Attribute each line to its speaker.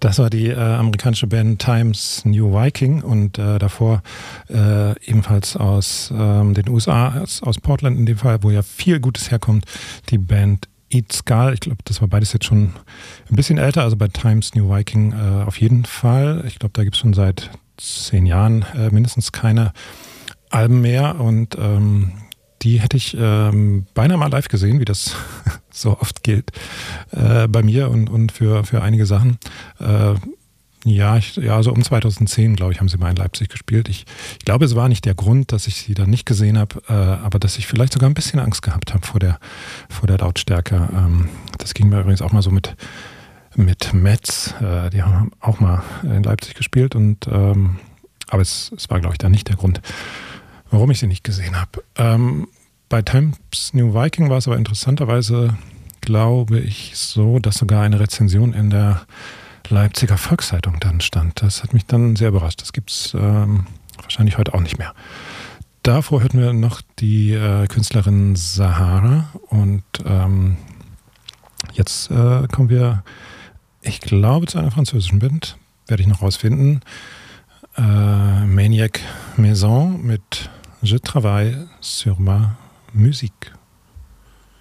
Speaker 1: Das war die amerikanische Band Times New Viking und davor ebenfalls aus den USA, aus Portland in dem Fall, wo ja viel Gutes herkommt, die Band Eat Skull. Ich glaube, das war beides jetzt schon ein bisschen älter, also bei Times New Viking auf jeden Fall. Ich glaube, da gibt es schon seit 10 Jahren mindestens keine Alben mehr und die hätte ich beinahe mal live gesehen, wie das so oft gilt bei mir und für einige Sachen. So um 2010, glaube ich, haben sie mal in Leipzig gespielt. Ich glaube, es war nicht der Grund, dass ich sie dann nicht gesehen habe, aber dass ich vielleicht sogar ein bisschen Angst gehabt habe vor der Lautstärke. Das ging mir übrigens auch mal so mit Metz. Die haben auch mal in Leipzig gespielt aber es war, glaube ich, dann nicht der Grund, warum ich sie nicht gesehen habe. Bei Times New Viking war es aber interessanterweise, glaube ich, so, dass sogar eine Rezension in der Leipziger Volkszeitung dann stand. Das hat mich dann sehr überrascht. Das gibt es wahrscheinlich heute auch nicht mehr. Davor hörten wir noch die Künstlerin Sahara und jetzt kommen wir, ich glaube, zu einer französischen Band. Werde ich noch rausfinden. Maniac Maison mit Je travaille sur ma musique.